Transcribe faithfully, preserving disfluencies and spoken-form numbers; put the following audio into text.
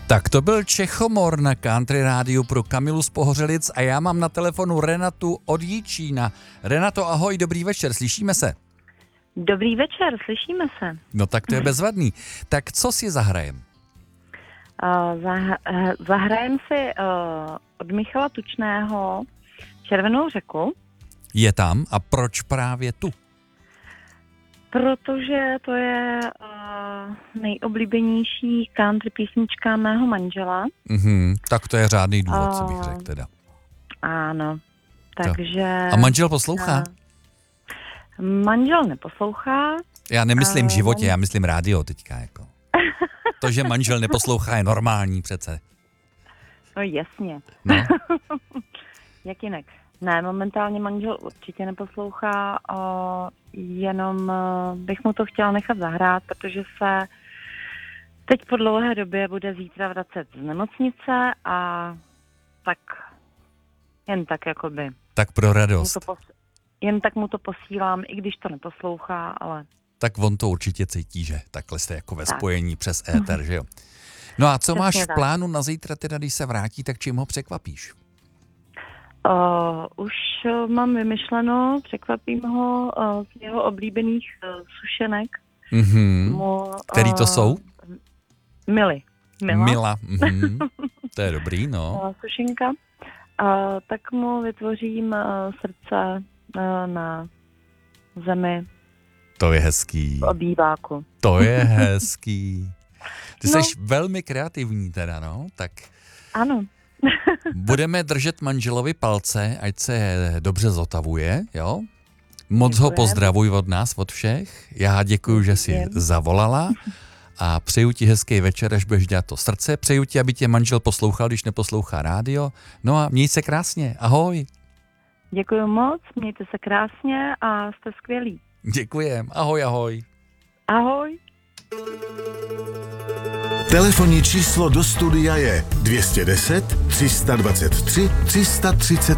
Tak to byl Čechomor na Country Rádiu pro Kamilu z Pohořelic a já mám na telefonu Renatu od Jičína. Renato, ahoj, dobrý večer, slyšíme se? Dobrý večer, slyšíme se. No tak to je bezvadný. Tak co si zahrajem? Uh, zah, uh, zahrajem si uh, od Michala Tučného Červenou řeku. Je tam a proč právě tu? Protože to je uh, nejoblíbenější country písnička mého manžela. Mhm, tak to je řádný důvod, uh, co bych řekl teda. Ano, takže... A manžel poslouchá? Uh, manžel neposlouchá. Já nemyslím v uh, životě, já myslím rádio teďka jako. To, že manžel neposlouchá, je normální přece. No jasně. No. Jak jinak? Ne, momentálně manžel určitě neposlouchá, o, jenom o, bych mu to chtěla nechat zahrát, protože se teď po dlouhé době bude zítra vracet z nemocnice a tak jen tak jakoby. Tak pro radost. Pos, jen tak mu to posílám, i když to neposlouchá, ale... Tak on to určitě cítí, že takhle jste jako ve tak. spojení přes éter, že jo? No a co Přesně máš v tak. plánu na zítra teda, když se vrátí, tak čím ho překvapíš? Uh, už uh, mám vymyšleno, překvapím ho uh, z jeho oblíbených uh, sušenek. Mhm. Mu, Který to jsou? Uh, Mily. Mila. Mila. Mhm. To je dobrý, no. Uh, sušenka. Uh, tak mu vytvořím uh, srdce uh, na zemi To je hezký. v obýváku. To je hezký. Ty No. jsi velmi kreativní teda, no. Tak Ano. budeme držet manželovi palce, ať se dobře zotavuje, jo? Moc ho Děkujem. pozdravuj od nás, od všech. Já děkuju, že jsi Děkujem. zavolala a přeju ti hezký večer, až budeš dělat to srdce. Přeju ti, aby tě manžel poslouchal, když neposlouchá rádio. No a měj se krásně. Ahoj. Děkuji moc, mějte se krásně a jste skvělí. Děkujem. Ahoj, ahoj. Ahoj. Telefonní číslo do studia je dvě stě deset, tři sta dvacet tři, tři sta třicet